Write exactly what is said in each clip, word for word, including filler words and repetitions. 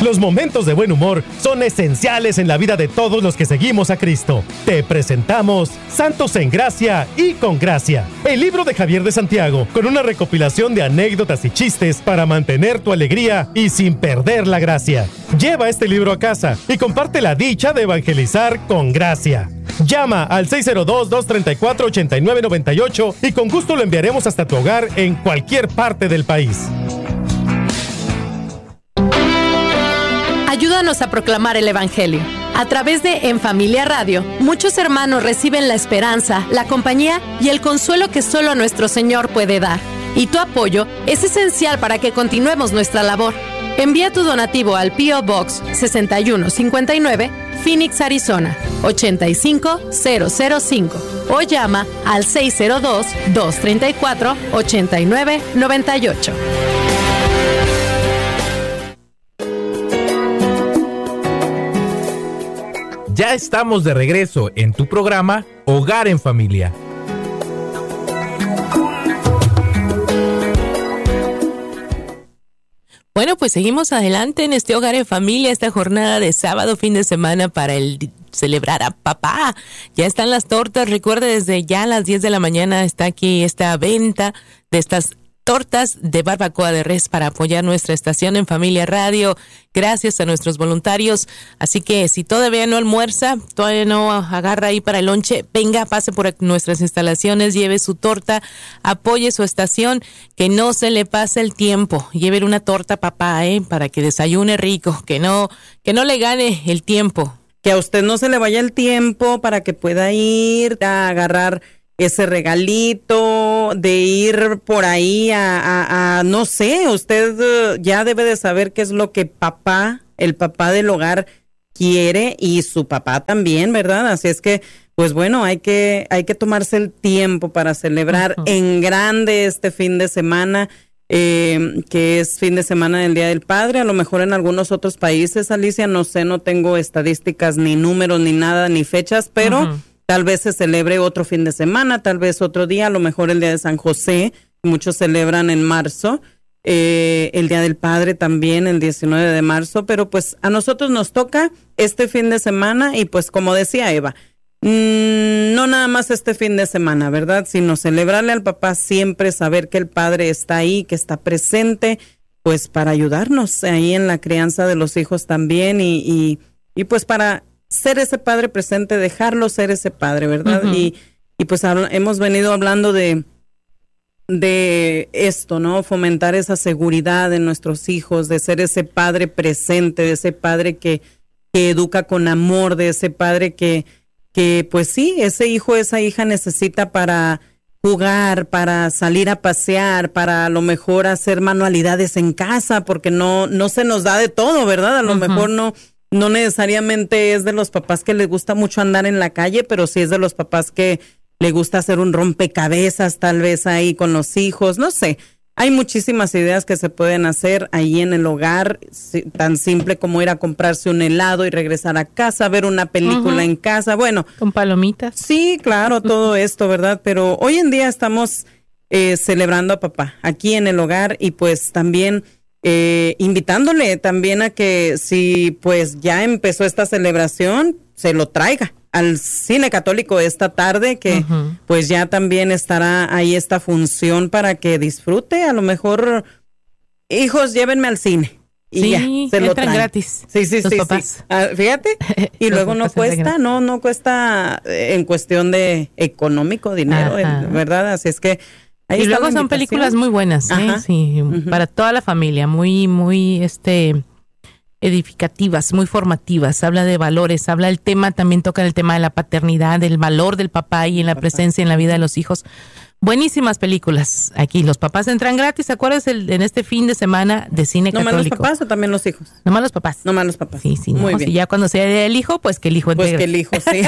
Los momentos de buen humor son esenciales en la vida de todos los que seguimos a Cristo. Te presentamos Santos en Gracia y con Gracia, el libro de Javier de Santiago, con una recopilación de anécdotas y chistes para mantener tu alegría y sin perder la gracia. Lleva este libro a casa y comparte la dicha de evangelizar con gracia. Llama al seis cero dos, dos tres cuatro, ocho nueve nueve ocho y con gusto lo enviaremos hasta tu hogar en cualquier parte del país. Ayúdanos a proclamar el Evangelio. A través de En Familia Radio, muchos hermanos reciben la esperanza, la compañía y el consuelo que solo nuestro Señor puede dar. Y tu apoyo es esencial para que continuemos nuestra labor. Envía tu donativo al P O Box sesenta y uno cincuenta y nueve, Phoenix, Arizona, ochenta y cinco cero cero cinco o llama al seis cero dos, dos tres cuatro, ocho nueve nueve ocho. Ya estamos de regreso en tu programa Hogar en Familia. Bueno, pues seguimos adelante en este Hogar en Familia, esta jornada de sábado, fin de semana para el celebrar a papá. Ya están las tortas, recuerde, desde ya a las diez de la mañana está aquí esta venta de estas tortas de barbacoa de res para apoyar nuestra estación En Familia Radio, gracias a nuestros voluntarios. Así que si todavía no almuerza, todavía no agarra ahí para el lonche, venga, pase por nuestras instalaciones, lleve su torta, apoye su estación, que no se le pase el tiempo. Lleve una torta, papá, eh, para que desayune rico, que no, que no le gane el tiempo. Que a usted no se le vaya el tiempo para que pueda ir a agarrar ese regalito, de ir por ahí a, a, a no sé, usted uh, ya debe de saber qué es lo que papá, el papá del hogar quiere y su papá también, ¿verdad? Así es que, pues bueno, hay que, hay que tomarse el tiempo para celebrar uh-huh. en grande este fin de semana, eh, que es fin de semana del Día del Padre. A lo mejor en algunos otros países, Alicia, no sé, no tengo estadísticas, ni números, ni nada, ni fechas, pero uh-huh. tal vez se celebre otro fin de semana, tal vez otro día, a lo mejor el Día de San José, muchos celebran en marzo, eh, el Día del Padre también, el diecinueve de marzo, pero pues a nosotros nos toca este fin de semana y pues como decía Eva, mmm, no nada más este fin de semana, ¿verdad? Sino celebrarle al papá siempre, saber que el Padre está ahí, que está presente, pues para ayudarnos ahí en la crianza de los hijos también y, y, y pues para ser ese padre presente, dejarlo ser ese padre, ¿verdad? Uh-huh. Y, y pues habl- hemos venido hablando de, de esto, ¿no? Fomentar esa seguridad en nuestros hijos, de ser ese padre presente, de ese padre que, que educa con amor, de ese padre que, que, pues sí, ese hijo, esa hija necesita para jugar, para salir a pasear, para a lo mejor hacer manualidades en casa, porque no, no se nos da de todo, ¿verdad? A lo uh-huh. mejor no... No necesariamente es de los papás que les gusta mucho andar en la calle, pero sí es de los papás que le gusta hacer un rompecabezas tal vez ahí con los hijos, no sé. Hay muchísimas ideas que se pueden hacer ahí en el hogar, tan simple como ir a comprarse un helado y regresar a casa, ver una película uh-huh. en casa, bueno. Con palomitas. Sí, claro, todo esto, ¿verdad? Pero hoy en día estamos eh, celebrando a papá aquí en el hogar y pues también... Eh, invitándole también a que si pues ya empezó esta celebración, se lo traiga al Cine Católico esta tarde, que uh-huh. pues ya también estará ahí esta función para que disfrute. A lo mejor, hijos, llévenme al cine. Y sí, ya, se lo entran traen. Gratis. Sí, sí, los sí, papás. sí. Ah, fíjate, y luego no cuesta, no, no cuesta en cuestión de económico, dinero, en, ¿verdad? Así es que ahí y luego son películas muy buenas, ¿eh? Sí, uh-huh. para toda la familia, muy, muy, este, edificativas, muy formativas. Habla de valores, habla el tema, también toca el tema de la paternidad, del valor del papá y en la papá. presencia en la vida de los hijos. Buenísimas películas. Aquí los papás entran gratis. ¿Se acuerdas el, en este fin de semana de Cine ¿No Católico? ¿No más los papás o también los hijos? No más los papás. No más los papás. Sí, sí. Muy no, bien. Y ya cuando sea el hijo, pues que el hijo entre. Pues que el hijo, sí.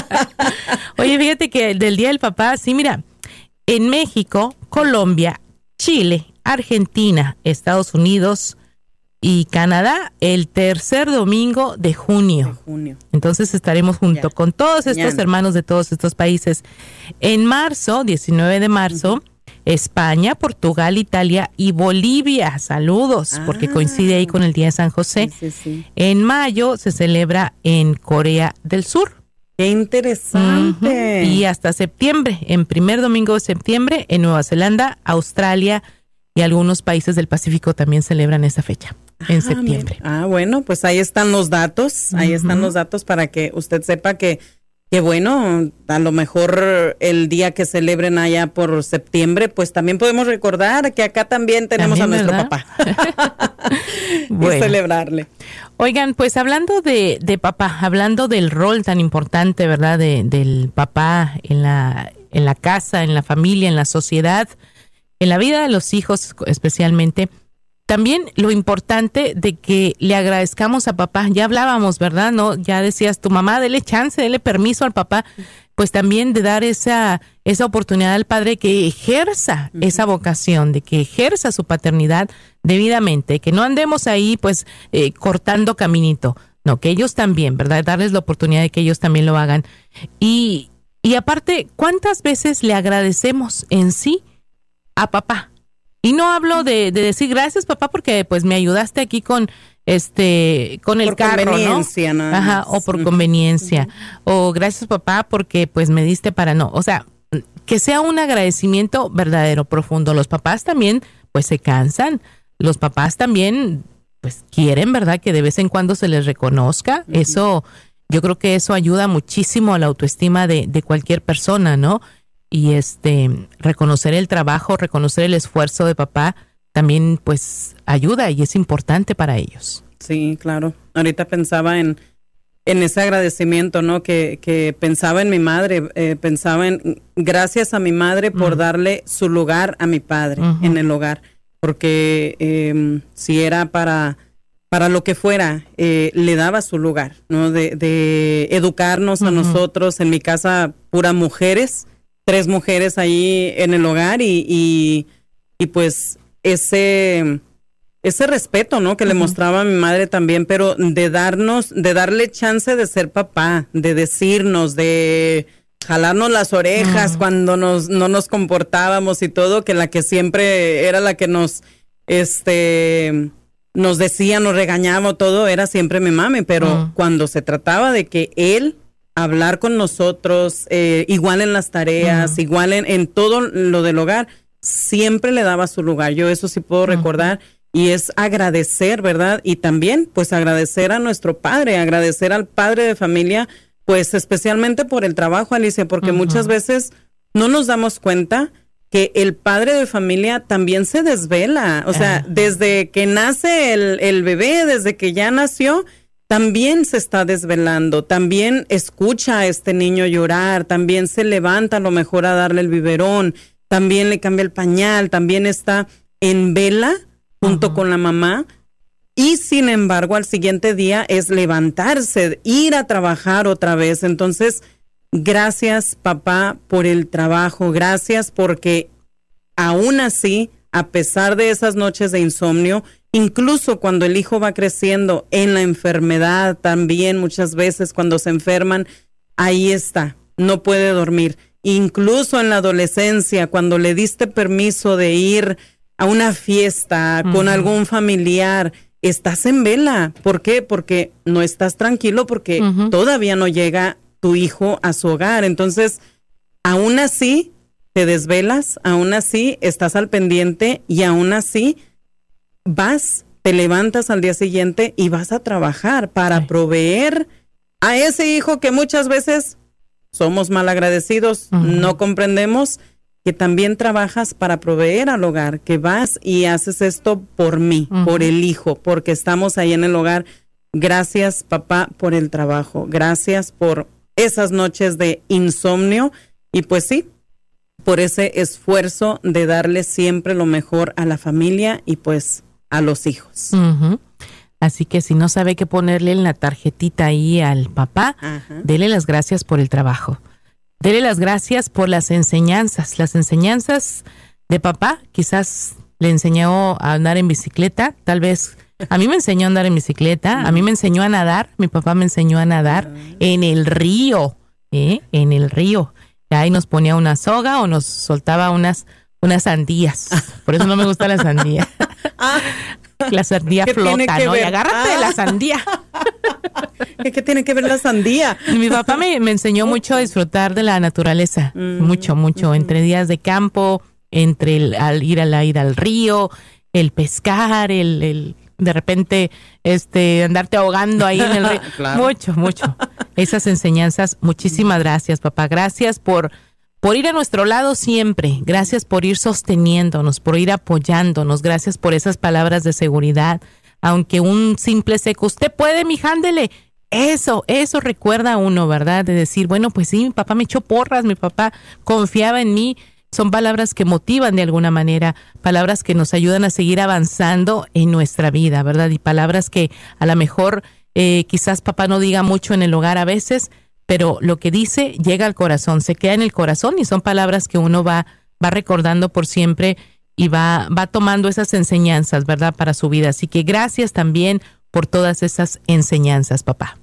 Oye, fíjate que del Día del Papá, sí, mira, en México, Colombia, Chile, Argentina, Estados Unidos y Canadá, el tercer domingo de junio. De junio. Entonces estaremos junto ya. con todos estos Mañana. hermanos de todos estos países. En marzo, diecinueve de marzo, uh-huh. España, Portugal, Italia y Bolivia. Saludos, ah, porque coincide ahí con el Día de San José. Sí, sí, sí. En mayo se celebra en Corea del Sur. ¡Qué interesante! Uh-huh. Y hasta septiembre, en primer domingo de septiembre, en Nueva Zelanda, Australia y algunos países del Pacífico también celebran esa fecha, en ah, septiembre. Ah, bueno, pues ahí están los datos, ahí uh-huh. están los datos para que usted sepa que Que bueno, a lo mejor el día que celebren allá por septiembre, pues también podemos recordar que acá también tenemos también, a nuestro ¿verdad? Papá. Bueno. Y celebrarle. Oigan, pues hablando de, de papá, hablando del rol tan importante, ¿verdad? De, del papá en la, en la casa, en la familia, en la sociedad, en la vida de los hijos especialmente. También lo importante de que le agradezcamos a papá, ya hablábamos, ¿verdad? No, ya decías, tu mamá, dele chance, dele permiso al papá, pues también de dar esa esa oportunidad al padre que ejerza uh-huh. esa vocación, de que ejerza su paternidad debidamente, que no andemos ahí pues eh, cortando caminito, no, que ellos también, ¿verdad? Darles la oportunidad de que ellos también lo hagan. Y, y aparte, ¿cuántas veces le agradecemos en sí a papá? Y no hablo de, de decir gracias papá porque pues me ayudaste aquí con este con el por carro, conveniencia, ¿no? ¿no? Ajá, o por conveniencia. Uh-huh. O gracias papá porque pues me diste para no. O sea, que sea un agradecimiento verdadero, profundo. Los papás también pues se cansan. Los papás también pues quieren, ¿verdad? Que de vez en cuando se les reconozca. Uh-huh. Eso, yo creo que eso ayuda muchísimo a la autoestima de, de cualquier persona, ¿no? Y este reconocer el trabajo, reconocer el esfuerzo de papá también pues ayuda y es importante para ellos. Sí, claro. Ahorita pensaba en en ese agradecimiento, ¿no? Que que pensaba en mi madre, eh, pensaba en gracias a mi madre por uh-huh. darle su lugar a mi padre uh-huh. en el hogar, porque eh, si era para para lo que fuera, eh, le daba su lugar, ¿no? De, de educarnos uh-huh. a nosotros, en mi casa puras mujeres. Tres mujeres ahí en el hogar y, y, y pues ese, ese respeto, ¿no? Que uh-huh. le mostraba a mi madre también, pero de darnos, de darle chance de ser papá, de decirnos, de jalarnos las orejas uh-huh. cuando nos, no nos comportábamos y todo, que la que siempre era la que nos, este, nos decía, nos regañaba todo, era siempre mi mami, pero uh-huh. cuando se trataba de que él hablar con nosotros, eh, igual en las tareas, uh-huh. igual en, en todo lo del hogar, siempre le daba su lugar. Yo eso sí puedo uh-huh. recordar y es agradecer, ¿verdad? Y también, pues, agradecer a nuestro padre, agradecer al padre de familia, pues, especialmente por el trabajo, Alicia, porque uh-huh. muchas veces no nos damos cuenta que el padre de familia también se desvela. O sea, uh-huh. desde que nace el, el bebé, desde que ya nació, también se está desvelando, también escucha a este niño llorar, también se levanta a lo mejor a darle el biberón, también le cambia el pañal, también está en vela junto uh-huh. con la mamá y sin embargo al siguiente día es levantarse, ir a trabajar otra vez. Entonces, gracias papá por el trabajo, gracias porque aún así, a pesar de esas noches de insomnio, incluso cuando el hijo va creciendo en la enfermedad, también muchas veces cuando se enferman, ahí está, no puede dormir. Incluso en la adolescencia, cuando le diste permiso de ir a una fiesta uh-huh. con algún familiar, estás en vela. ¿Por qué? Porque no estás tranquilo, porque uh-huh. todavía no llega tu hijo a su hogar. Entonces, aún así te desvelas, aún así estás al pendiente y aún así vas, te levantas al día siguiente y vas a trabajar para sí. proveer a ese hijo que muchas veces somos malagradecidos, uh-huh. no comprendemos que también trabajas para proveer al hogar, que vas y haces esto por mí, uh-huh. por el hijo, porque estamos ahí en el hogar. Gracias, papá, por el trabajo. Gracias por esas noches de insomnio y pues sí, por ese esfuerzo de darle siempre lo mejor a la familia y pues a los hijos. Uh-huh. Así que si no sabe qué ponerle en la tarjetita ahí al papá, uh-huh. dele las gracias por el trabajo. Dele las gracias por las enseñanzas. Las enseñanzas de papá, quizás le enseñó a andar en bicicleta, tal vez a mí me enseñó a andar en bicicleta, uh-huh. a mí me enseñó a nadar, mi papá me enseñó a nadar uh-huh. en el río, ¿eh? En el río. Ahí nos ponía una soga o nos soltaba unas unas sandías. Por eso no me gusta la sandía. Ah, la sandía flota, ¿no? Ver? Y agárrate de ah. la sandía. ¿Qué, ¿Qué tiene que ver la sandía? Mi papá me, me enseñó mucho a disfrutar de la naturaleza. Mm, mucho, mucho. Mm. Entre días de campo, entre el, al ir, a la, ir al río, el pescar, el... el de repente este andarte ahogando ahí en el río. Claro. Mucho, mucho. Esas enseñanzas, muchísimas gracias, papá. Gracias por, por ir a nuestro lado siempre. Gracias por ir sosteniéndonos, por ir apoyándonos. Gracias por esas palabras de seguridad. Aunque un simple seco, usted puede, mija, ándele. Eso, eso recuerda a uno, ¿verdad? De decir, bueno, pues sí, mi papá me echó porras, mi papá confiaba en mí. Son palabras que motivan de alguna manera, palabras que nos ayudan a seguir avanzando en nuestra vida, ¿verdad? Y palabras que a lo mejor eh, quizás papá no diga mucho en el hogar a veces, pero lo que dice llega al corazón, se queda en el corazón y son palabras que uno va, va recordando por siempre y va, va tomando esas enseñanzas, ¿verdad? Para su vida. Así que gracias también por todas esas enseñanzas, papá.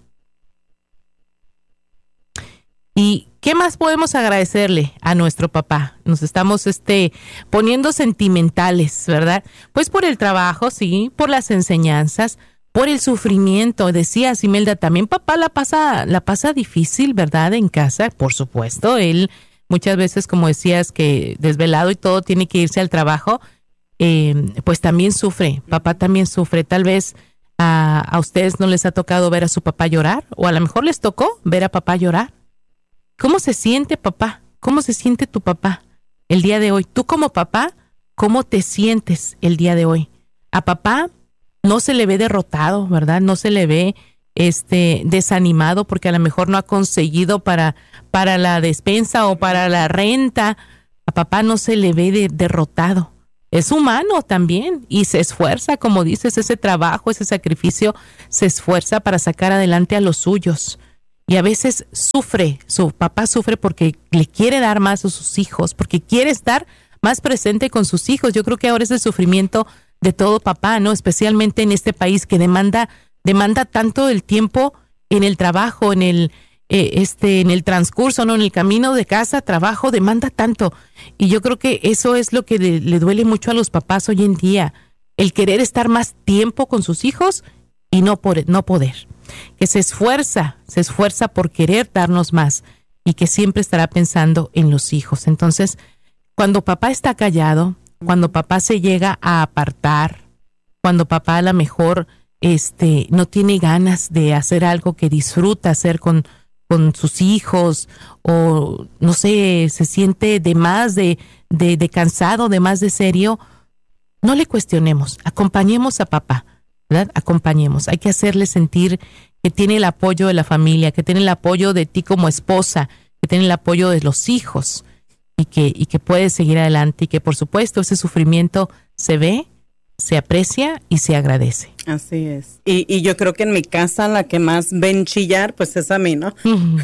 Y ¿qué más podemos agradecerle a nuestro papá? Nos estamos este, poniendo sentimentales, ¿verdad? Pues por el trabajo, sí, por las enseñanzas, por el sufrimiento. Decía Imelda, también papá la pasa, la pasa difícil, ¿verdad? En casa, por supuesto. Él muchas veces, como decías, que desvelado y todo, tiene que irse al trabajo, eh, pues también sufre. Papá también sufre. Tal vez a, a ustedes no les ha tocado ver a su papá llorar, o a lo mejor les tocó ver a papá llorar. ¿Cómo se siente papá? ¿Cómo se siente tu papá el día de hoy? Tú como papá, ¿cómo te sientes el día de hoy? A papá no se le ve derrotado, ¿verdad? No se le ve este desanimado porque a lo mejor no ha conseguido para, para la despensa o para la renta. A papá no se le ve de, derrotado. Es humano también y se esfuerza, como dices, ese trabajo, ese sacrificio, se esfuerza para sacar adelante a los suyos. Y a veces sufre, su papá sufre porque le quiere dar más a sus hijos, porque quiere estar más presente con sus hijos. Yo creo que ahora es el sufrimiento de todo papá, ¿no? Especialmente en este país que demanda, demanda tanto el tiempo en el trabajo, en el, eh, este, en el transcurso, ¿no? En el camino de casa, trabajo, demanda tanto. Y yo creo que eso es lo que le, le duele mucho a los papás hoy en día, el querer estar más tiempo con sus hijos y no, por, no poder. Que se esfuerza, se esfuerza por querer darnos más y que siempre estará pensando en los hijos. Entonces, cuando papá está callado, cuando papá se llega a apartar, cuando papá a lo mejor este, no tiene ganas de hacer algo que disfruta hacer con, con sus hijos, o no sé, se siente de más de, de, de cansado, de más de serio, no le cuestionemos, acompañemos a papá. ¿Verdad? Acompañemos. Hay que hacerle sentir que tiene el apoyo de la familia, que tiene el apoyo de ti como esposa, que tiene el apoyo de los hijos y que, y que puede seguir adelante y que por supuesto ese sufrimiento se ve, se aprecia y se agradece. Así es. Y, y yo creo que en mi casa la que más ven chillar pues es a mí, ¿no? Uh-huh.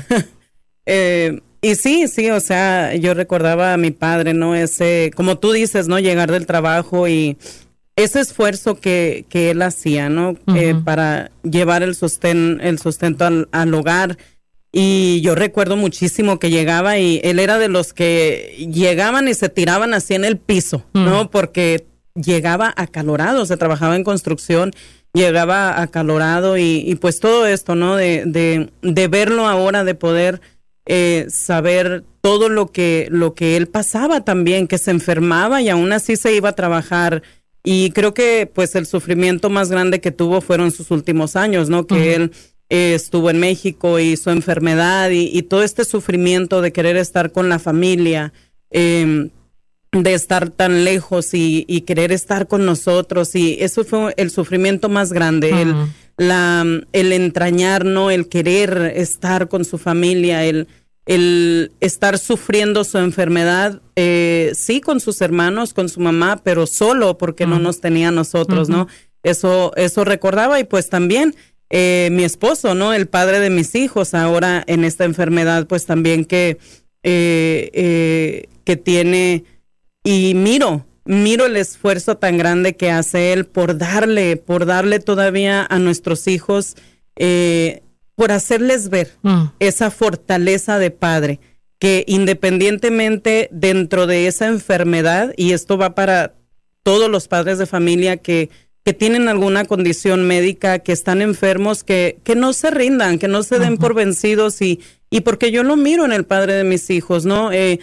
eh, y sí, sí, o sea, yo recordaba a mi padre, ¿no? Ese, como tú dices, ¿no? Llegar del trabajo y ese esfuerzo que, que él hacía, ¿no? Uh-huh. Eh, para llevar el sostén, el sustento al, al hogar. Y yo recuerdo muchísimo que llegaba y él era de los que llegaban y se tiraban así en el piso, uh-huh. ¿no? Porque llegaba acalorado, se trabajaba en construcción, llegaba acalorado y, y pues todo esto, ¿no? De, de, de verlo ahora, de poder eh, saber todo lo que, lo que él pasaba también, que se enfermaba y aún así se iba a trabajar. Y creo que pues el sufrimiento más grande que tuvo fueron sus últimos años, ¿no? Que uh-huh. él eh, estuvo en México y su enfermedad y, y todo este sufrimiento de querer estar con la familia, eh, de estar tan lejos y, y querer estar con nosotros. Y eso fue el sufrimiento más grande, uh-huh. el, la, el entrañar, ¿no? El querer estar con su familia, el... el estar sufriendo su enfermedad, eh, sí, con sus hermanos, con su mamá, pero solo porque uh-huh. no nos tenía a nosotros, uh-huh. ¿no? Eso, eso recordaba y pues también eh, mi esposo, ¿no? El padre de mis hijos, ahora en esta enfermedad, pues también que, eh, eh, que tiene, y miro, miro el esfuerzo tan grande que hace él por darle, por darle todavía a nuestros hijos, eh, por hacerles ver mm. esa fortaleza de padre, que independientemente dentro de esa enfermedad, y esto va para todos los padres de familia que, que tienen alguna condición médica, que están enfermos, que, que no se rindan, que no se den uh-huh. por vencidos, y, y porque yo lo miro en el padre de mis hijos, ¿no? Eh,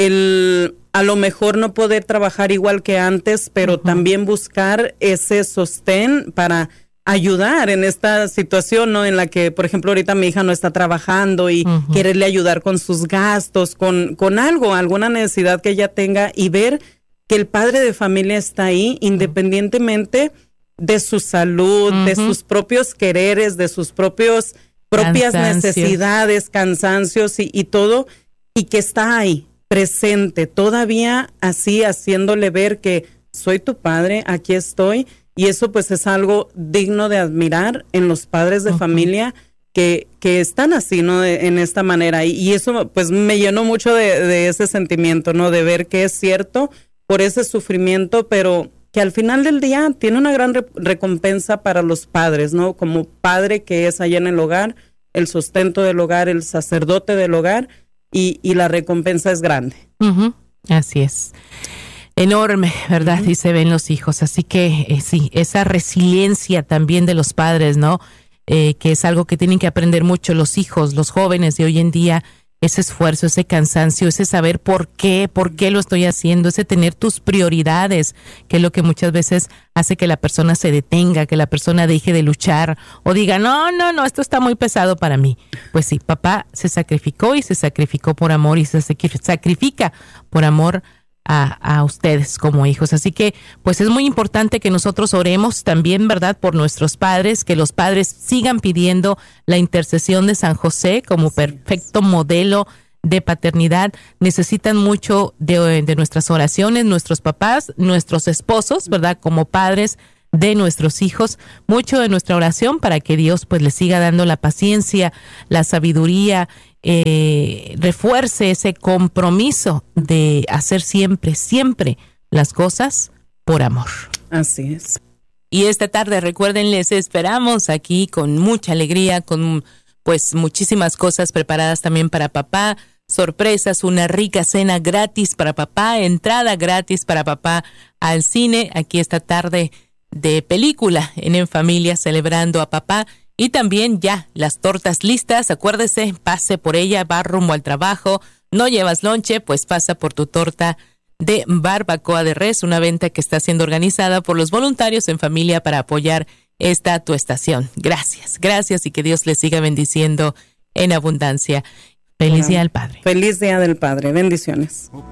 el a lo mejor no poder trabajar igual que antes, pero uh-huh. también buscar ese sostén para ayudar en esta situación, ¿no? En la que, por ejemplo, ahorita mi hija no está trabajando y uh-huh. quererle ayudar con sus gastos, con, con algo, alguna necesidad que ella tenga, y ver que el padre de familia está ahí independientemente de su salud, uh-huh. de sus propios quereres, de sus propios propias cansancios. necesidades, cansancios y, y todo, y que está ahí, presente, todavía así haciéndole ver que soy tu padre, aquí estoy. Y eso pues es algo digno de admirar en los padres de uh-huh. familia que, que están así, ¿no? De, en esta manera. Y, y eso pues me llenó mucho de, de ese sentimiento, ¿no? De ver que es cierto por ese sufrimiento, pero que al final del día tiene una gran re- recompensa para los padres, ¿no? Como padre que es allá en el hogar, el sustento del hogar, el sacerdote del hogar, y, y la recompensa es grande. Uh-huh. Así es. Enorme, ¿verdad? Uh-huh. Y se ven los hijos. Así que eh, sí, esa resiliencia también de los padres, ¿no? Eh, que es algo que tienen que aprender mucho los hijos, los jóvenes de hoy en día. Ese esfuerzo, ese cansancio, ese saber por qué, por qué lo estoy haciendo, ese tener tus prioridades, que es lo que muchas veces hace que la persona se detenga, que la persona deje de luchar o diga, no, no, no, esto está muy pesado para mí. Pues sí, papá se sacrificó y se sacrificó por amor y se sacrifica por amor A, a ustedes como hijos. Así que pues es muy importante que nosotros oremos también, ¿verdad?, por nuestros padres, que los padres sigan pidiendo la intercesión de San José como perfecto modelo de paternidad. Necesitan mucho de, de nuestras oraciones, nuestros papás, nuestros esposos, ¿verdad?, como padres de nuestros hijos, mucho de nuestra oración para que Dios pues les siga dando la paciencia, la sabiduría, eh, refuerce ese compromiso de hacer siempre, siempre las cosas por amor. Así es. Y esta tarde, recuerden, les esperamos aquí con mucha alegría, con pues muchísimas cosas preparadas también para papá, sorpresas, una rica cena gratis para papá, entrada gratis para papá al cine, aquí esta tarde de película en En Familia, celebrando a papá, y también ya las tortas listas. Acuérdese, pase por ella, va rumbo al trabajo, no llevas lonche, pues pasa por tu torta de barbacoa de res, una venta que está siendo organizada por los voluntarios En Familia para apoyar esta tu estación. Gracias, gracias, y que Dios les siga bendiciendo en abundancia. Feliz Día del Padre. Feliz Día del Padre, bendiciones. Ok,